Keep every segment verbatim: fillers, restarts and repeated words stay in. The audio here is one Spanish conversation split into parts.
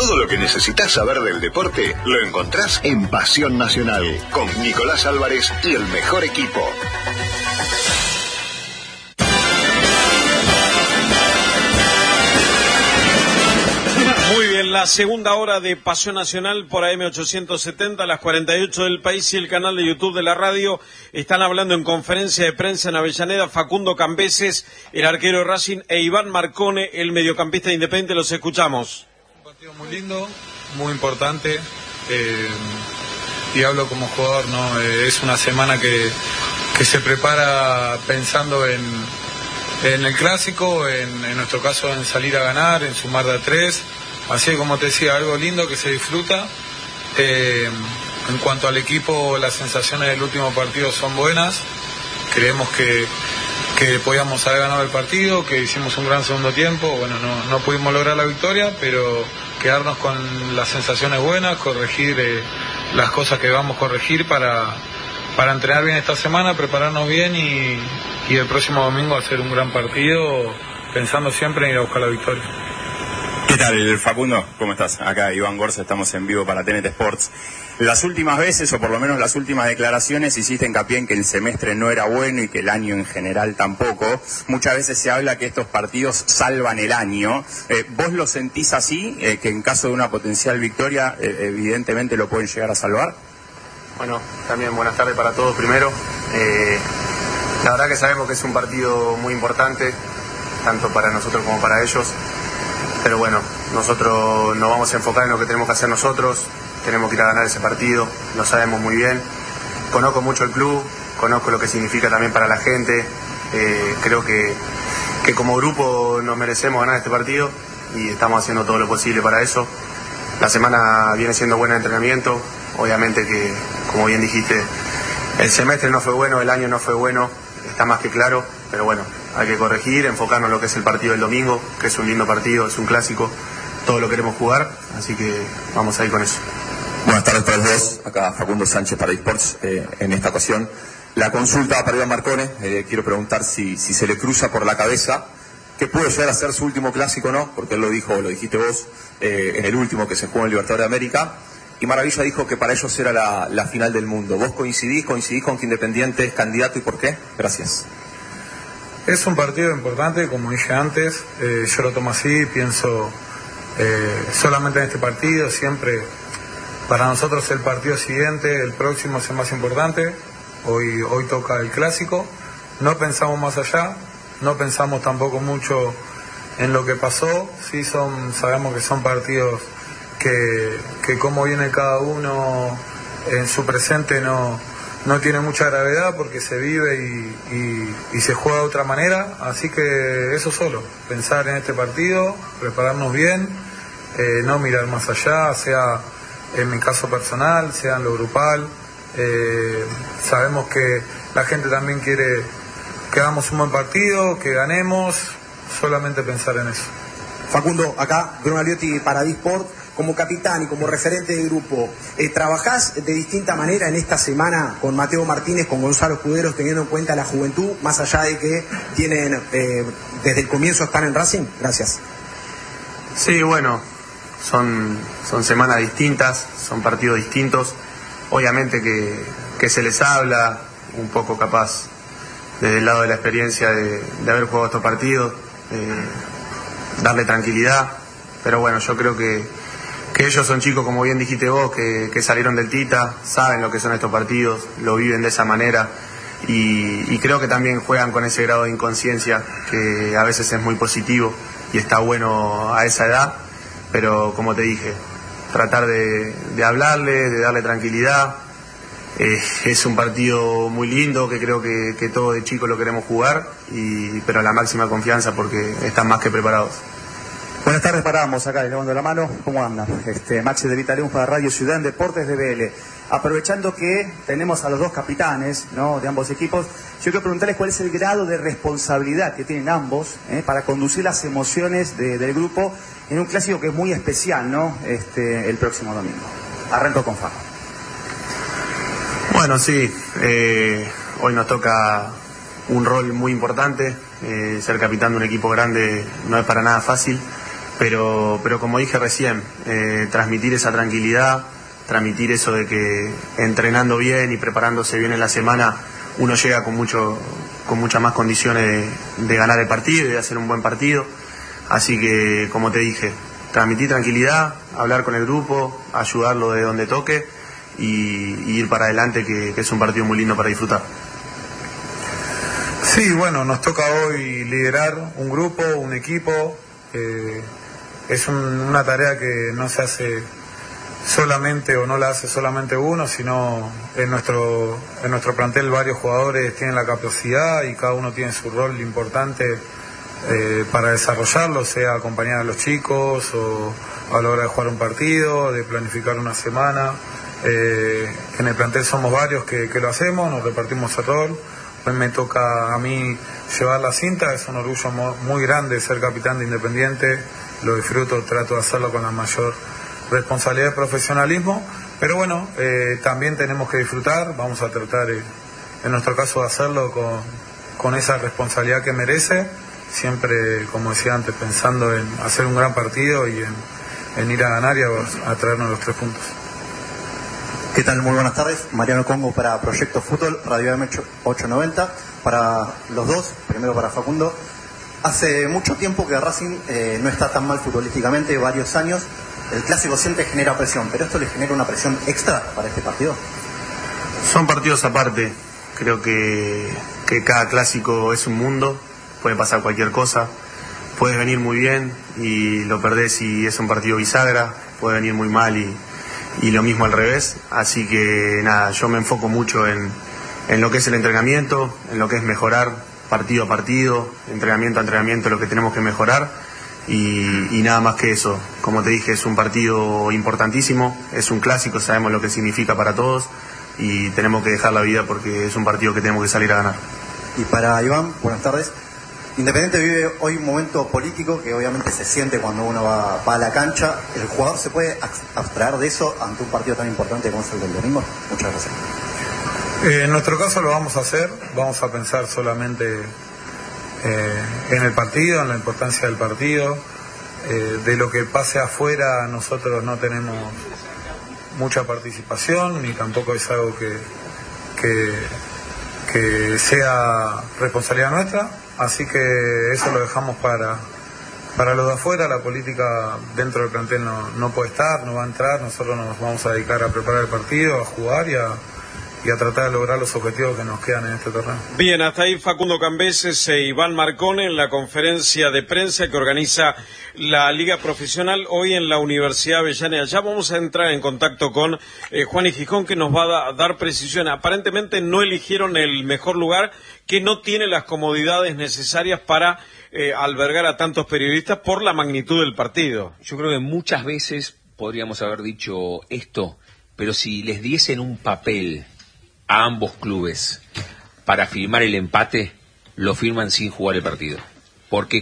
Todo lo que necesitas saber del deporte lo encontrás en Pasión Nacional, con Nicolás Álvarez y el mejor equipo. Muy bien, la segunda hora de Pasión Nacional por A M ochocientos setenta, las cuarenta y ocho del país y el canal de YouTube de la radio. Están hablando en conferencia de prensa en Avellaneda Facundo Cambeses, el arquero de Racing, e Iván Marcone, el mediocampista de Independiente. Los escuchamos. Un partido muy lindo, muy importante, eh, y hablo como jugador, ¿no? Eh, es una semana que, que se prepara pensando en, en el clásico, en, en nuestro caso en salir a ganar, en sumar de a tres. Así como te decía, algo lindo que se disfruta. Eh, en cuanto al equipo, las sensaciones del último partido son buenas. Creemos que, que podíamos haber ganado el partido, que hicimos un gran segundo tiempo. Bueno, no, no pudimos lograr la victoria, pero quedarnos con las sensaciones buenas, corregir eh, las cosas que vamos a corregir para, para entrenar bien esta semana, prepararnos bien y, y el próximo domingo hacer un gran partido, pensando siempre en ir a buscar la victoria. ¿Qué tal, Facundo? ¿Cómo estás? Acá Iván Gorza, estamos en vivo para T N T Sports. Las últimas veces, o por lo menos las últimas declaraciones, hiciste hincapié en que el semestre no era bueno y que el año en general tampoco. Muchas veces se habla que estos partidos salvan el año. Eh, ¿Vos lo sentís así? Eh, ¿Que en caso de una potencial victoria, eh, evidentemente lo pueden llegar a salvar? Bueno, también buenas tardes para todos primero. Eh, la verdad que sabemos que es un partido muy importante, tanto para nosotros como para ellos. Pero bueno, nosotros nos vamos a enfocar en lo que tenemos que hacer nosotros, tenemos que ir a ganar ese partido, lo sabemos muy bien. Conozco mucho el club, conozco lo que significa también para la gente, eh, creo que, que como grupo nos merecemos ganar este partido y estamos haciendo todo lo posible para eso. La semana viene siendo buena de entrenamiento, obviamente que, como bien dijiste, el semestre no fue bueno, el año no fue bueno, está más que claro, pero bueno, hay que corregir, enfocarnos en lo que es el partido del domingo, que es un lindo partido, es un clásico, todo lo queremos jugar, así que vamos a ir con eso. Buenas tardes para los dos, acá Facundo Sánchez para eSports, eh, en esta ocasión. La consulta para Iván Marcone, eh, quiero preguntar si, si se le cruza por la cabeza que puede llegar a ser su último clásico, ¿no? Porque él lo dijo, lo dijiste vos, eh, en el último que se jugó en Libertadores de América, y Maravilla dijo que para ellos era la, la final del mundo. ¿Vos coincidís, coincidís con que Independiente es candidato y por qué? Gracias. Es un partido importante, como dije antes, eh, yo lo tomo así, pienso eh, solamente en este partido, siempre para nosotros el partido siguiente, el próximo es el más importante, hoy, hoy toca el clásico, no pensamos más allá, no pensamos tampoco mucho en lo que pasó, sí son, sabemos que son partidos que, que como viene cada uno en su presente no... no tiene mucha gravedad porque se vive y, y, y se juega de otra manera, así que eso solo, pensar en este partido, prepararnos bien, eh, no mirar más allá, sea en mi caso personal, sea en lo grupal, eh, sabemos que la gente también quiere que hagamos un buen partido, que ganemos, solamente pensar en eso. Facundo, acá Bruno Aliotti para eSports. Como capitán y como referente del grupo, eh, ¿trabajás de distinta manera en esta semana con Mateo Martínez, con Gonzalo Escuderos, teniendo en cuenta la juventud, más allá de que tienen eh, desde el comienzo están en Racing? Gracias. Sí, bueno, son, son semanas distintas, son partidos distintos. Obviamente que, que se les habla un poco capaz desde el lado de la experiencia de, de haber jugado estos partidos, eh, darle tranquilidad, pero bueno, yo creo que que ellos son chicos, como bien dijiste vos, que, que salieron del Tita, saben lo que son estos partidos, lo viven de esa manera y, y creo que también juegan con ese grado de inconsciencia que a veces es muy positivo y está bueno a esa edad, pero como te dije, tratar de, de hablarle, de darle tranquilidad. Eh, es un partido muy lindo que creo que, que todos de chicos lo queremos jugar, y, pero la máxima confianza porque están más que preparados. Buenas tardes para ambos, acá le mando la mano. ¿Cómo andan? Este, Maxi de Vitaleón para Radio Ciudad en Deportes de B L. Aprovechando que tenemos a los dos capitanes, ¿no?, de ambos equipos, yo quiero preguntarles cuál es el grado de responsabilidad que tienen ambos ¿eh? para conducir las emociones de, del grupo en un clásico que es muy especial, ¿no?, este, el próximo domingo. Arranco con Fajo. Bueno, sí, eh, hoy nos toca un rol muy importante. Eh, ser capitán de un equipo grande no es para nada fácil. pero, pero como dije recién, eh, transmitir esa tranquilidad, transmitir eso de que entrenando bien y preparándose bien en la semana uno llega con mucho con muchas más condiciones de, de ganar el partido y de hacer un buen partido. Así que, como te dije, transmitir tranquilidad, hablar con el grupo, ayudarlo de donde toque y, y ir para adelante, que, que es un partido muy lindo para disfrutar. Sí, bueno, nos toca hoy liderar un grupo, un equipo. Eh, es un, una tarea que no se hace solamente o no la hace solamente uno, sino en nuestro en nuestro plantel varios jugadores tienen la capacidad y cada uno tiene su rol importante eh, para desarrollarlo, sea acompañar a los chicos o a la hora de jugar un partido, de planificar una semana. Eh, en el plantel somos varios que, que lo hacemos, nos repartimos el rol. Hoy me toca a mí llevar la cinta, es un orgullo muy grande ser capitán de Independiente, lo disfruto, trato de hacerlo con la mayor responsabilidad y profesionalismo, pero bueno, eh, también tenemos que disfrutar, vamos a tratar eh, en nuestro caso de hacerlo con, con esa responsabilidad que merece, siempre, como decía antes, pensando en hacer un gran partido y en, en ir a ganar y a, a traernos los tres puntos. ¿Qué tal? Muy buenas tardes. Mariano Congo para Proyecto Fútbol, Radio M ochocientos noventa. Para los dos, primero para Facundo. Hace mucho tiempo que Racing eh, no está tan mal futbolísticamente, varios años. El clásico siempre genera presión, pero esto le genera una presión extra para este partido. Son partidos aparte. Creo que, que cada clásico es un mundo, puede pasar cualquier cosa. Puedes venir muy bien y lo perdés y es un partido bisagra, puede venir muy mal y, y lo mismo al revés. Así que nada, yo me enfoco mucho en, en lo que es el entrenamiento, en lo que es mejorar partido a partido, entrenamiento a entrenamiento, lo que tenemos que mejorar. Y, y nada más que eso. Como te dije, es un partido importantísimo, es un clásico, sabemos lo que significa para todos y tenemos que dejar la vida porque es un partido que tenemos que salir a ganar. Y para Iván, buenas tardes. Independiente vive hoy un momento político que obviamente se siente cuando uno va, va a la cancha. ¿El jugador se puede abstraer de eso ante un partido tan importante como es el del domingo? Muchas gracias. Eh, en nuestro caso lo vamos a hacer, vamos a pensar solamente Eh, en el partido, en la importancia del partido. Eh, de lo que pase afuera nosotros no tenemos mucha participación, ni tampoco es algo que, que, que sea responsabilidad nuestra, así que eso lo dejamos para, para los de afuera. La política dentro del plantel no, no puede estar, no va a entrar, nosotros nos vamos a dedicar a preparar el partido, a jugar y a y a tratar de lograr los objetivos que nos quedan en este torneo. Bien, hasta ahí Facundo Cambeses e Iván Marcone en la conferencia de prensa que organiza la Liga Profesional hoy en la Universidad Avellaneda. Ya vamos a entrar en contacto con eh, Juan y Gijón, que nos va a da, dar precisión. Aparentemente no eligieron el mejor lugar, que no tiene las comodidades necesarias para eh, albergar a tantos periodistas por la magnitud del partido. Yo creo que muchas veces podríamos haber dicho esto, pero si les diesen un papel a ambos clubes para firmar el empate, lo firman sin jugar el partido. Porque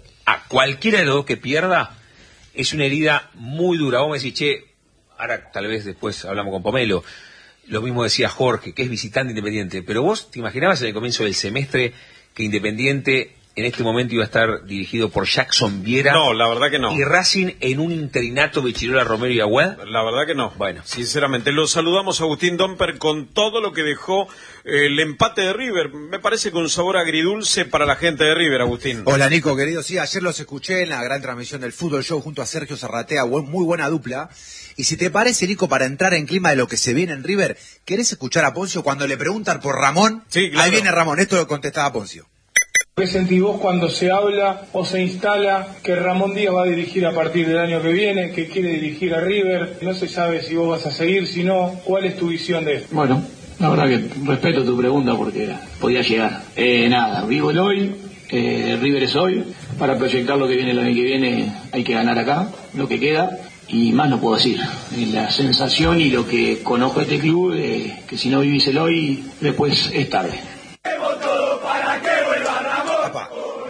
a cualquiera de los dos que pierda es una herida muy dura. Vos me decís, che, ahora tal vez después hablamos con Pomelo, lo mismo decía Jorge, que es visitante Independiente, pero vos te imaginabas en el comienzo del semestre que Independiente en este momento iba a estar dirigido por Jackson Viera. No, la verdad que no. Y Racing en un interinato Bechirola, Romero y Agüed. La verdad que no. Bueno, sinceramente, lo saludamos a Agustín Domper con todo lo que dejó eh, el empate de River. Me parece que un sabor agridulce para la gente de River, Agustín. Hola, Nico, querido. Sí, ayer los escuché en la gran transmisión del Fútbol Show junto a Sergio Zarratea. Muy buena dupla. Y si te parece, Nico, para entrar en clima de lo que se viene en River, ¿querés escuchar a Poncio cuando le preguntan por Ramón? Sí, claro. Ahí viene Ramón. Esto lo contestaba Poncio. ¿Qué sentís vos cuando se habla o se instala que Ramón Díaz va a dirigir a partir del año que viene, que quiere dirigir a River? No se sabe si vos vas a seguir, si no, ¿cuál es tu visión de esto? Bueno, la verdad que respeto tu pregunta porque podía llegar. Eh, nada, vivo el hoy, eh, River es hoy. Para proyectar lo que viene el año que viene hay que ganar acá, lo que queda. Y más no puedo decir. La sensación y lo que conozco de este club, eh, que si no vivís el hoy, después es tarde.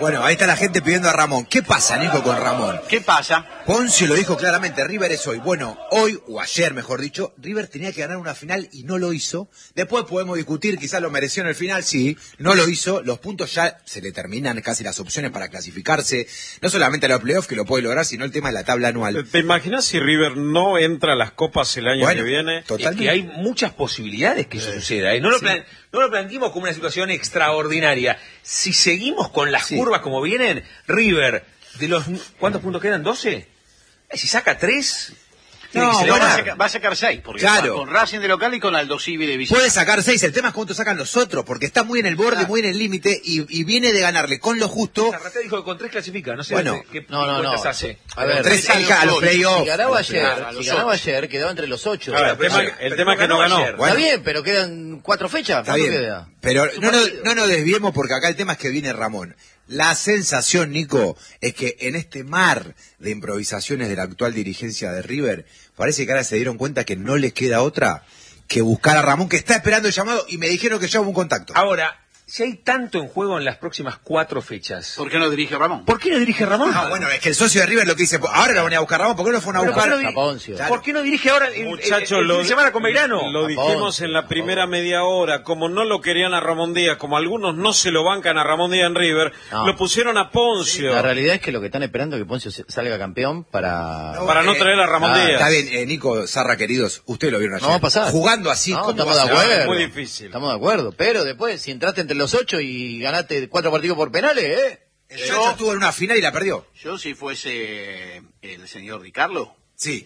Bueno, ahí está la gente pidiendo a Ramón. ¿Qué pasa, Nico, con Ramón? ¿Qué pasa? Poncio lo dijo claramente, River es hoy. Bueno, hoy, o ayer mejor dicho, River tenía que ganar una final y no lo hizo. Después podemos discutir, quizás lo mereció en el final, sí, no lo hizo. Los puntos ya se le terminan casi las opciones para clasificarse. No solamente a los playoffs, que lo puede lograr, sino el tema de la tabla anual. ¿Te imaginas si River no entra a las copas el año Bueno, que viene? totalmente. Es que hay muchas posibilidades que eso Sí. suceda. ¿eh? No, lo Sí. plan- no lo planteemos como una situación extraordinaria. Si seguimos con las Sí. curvas como vienen, River, de los ¿cuántos puntos quedan? ¿doce? Eh, Si saca tres, tiene No, que Le celebrar. va, a sacar, va a sacar seis, porque Claro. va con Racing de local y con Aldo Civi de visita. Puede sacar seis, el tema es cuánto sacan los otros, porque está muy en el borde, Claro. muy en el límite, y, y viene de ganarle con lo justo. Zarratea dijo que con tres clasifica, no sé Bueno. qué No, no, cuentas no. hace. A ver, Tres a hija a los ocho. playoffs. Si ganaba ayer, Claro, a los si ganaba ocho. ayer, quedaba entre los ocho. A ver, el pero tema, sí, el pero tema es que no ganó. ayer. Bueno. Está bien, pero quedan cuatro fechas. Está ¿Cuánto bien, queda? pero Es un no nos, partido. no nos desviemos porque acá el tema es que viene Ramón. La sensación, Nico, es que en este mar de improvisaciones de la actual dirigencia de River, parece que ahora se dieron cuenta que no les queda otra que buscar a Ramón, que está esperando el llamado, y me dijeron que ya hubo un contacto. Ahora, si hay tanto en juego en las próximas cuatro fechas, ¿Por qué no dirige Ramón? ¿por qué no dirige Ramón? No, bueno, es que el socio de River lo que dice, ahora lo van a buscar Ramón, ¿por qué no lo fueron a Pero buscar? ¿por qué no, A Poncio. ¿por qué no dirige ahora el, el- Muchachos, el fin lo, de semana con Belgrano? lo A dijimos Poncio, en la primera media hora, como no lo querían a Ramón Díaz, como algunos no se lo bancan a Ramón Díaz en River, No. lo pusieron a Poncio. La realidad es que lo que están esperando es que Poncio se- salga campeón para... Para no traer a Ramón Ah, Díaz. Está bien, eh, Nico, Zarra, queridos, ustedes lo vieron ayer. No va a pasar. Jugando así, No, ¿cómo estamos va a de ser? acuerdo. Es muy difícil. Estamos de acuerdo. Pero después, si entraste entre los ocho y ganaste cuatro partidos por penales, ¿eh? El Chacho estuvo en una final y la perdió. Yo, si fuese el señor Di Carlo, Sí.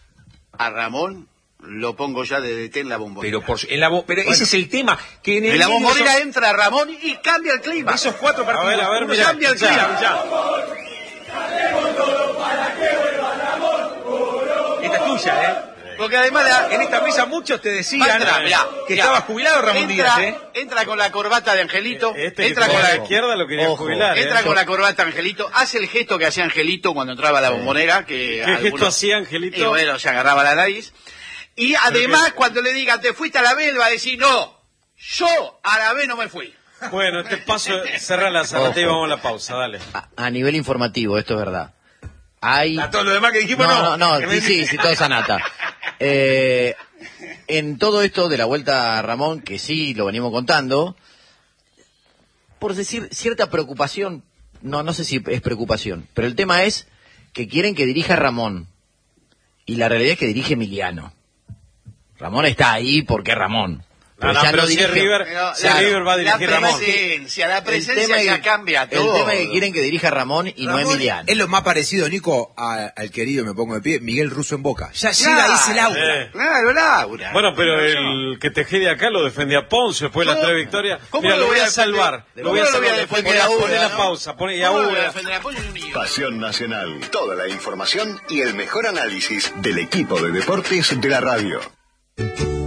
a Ramón lo pongo ya de D T en la bombonera. Pero, por, en la, bo- pero ese es el tema. Que en, el En la medio bombonera son- entra Ramón y cambia el clima. esos cuatro partidos, A ver, a ver, uno mirá, cambia el escuchá, clima. escuchá. Esta es tuya, ¿eh? Porque además la- en esta mesa muchos te decían Entra, mirá, que mirá. estaba jubilado Ramón entra, Díaz, ¿eh? Entra con la corbata de Angelito. Este entra que con por la la izquierda lo quería Ojo. jubilar. Entra ¿eh? con la corbata Angelito, hace el gesto que hacía Angelito cuando entraba a la bombonera. Que ¿Qué algunos- gesto hacía Angelito? Y bueno, se agarraba la nariz. Y además, cuando le digan, te fuiste a la B, va a decir, no, yo a la B no me fui. Bueno, este paso, cerra la Zarratea y Ojo. vamos a la pausa, dale. A, a nivel informativo, esto es verdad. Hay... A todo lo demás que dijimos, no. No, no, Que no, me- sí, sí, sí, todo sanata. Eh, en todo esto de la vuelta a Ramón, que sí lo venimos contando, por decir cierta preocupación, no, no sé si es preocupación, pero el tema es que quieren que dirija Ramón, y la realidad es que dirige Emiliano. Ramón está ahí porque es Ramón. No, no, pero si es River, Pero si es River va a dirigir la Ramón. presencia, la El presencia tema es ya que- cambia El todo. tema es que quieren que dirija Ramón y no Ramón Emiliano. es lo más parecido, Nico, a- al querido, me pongo de pie, Miguel Russo en Boca. Ya Claro, llega, dice Laura. Eh. Claro, Laura. Bueno, pero el que Tejede acá lo defendía a Ponce después de las ¿Cómo- tres victorias. cómo Mira, lo lo voy voy a a defender? salvar. Lo voy a ¿Cómo lo voy a salvar después. defender a Poné Ura, la no? pausa. Poné, y a ¿Cómo lo voy a Ura. defender a Ponce y un mío? Pasión Nacional. Toda la información y el mejor análisis del equipo de deportes de la radio.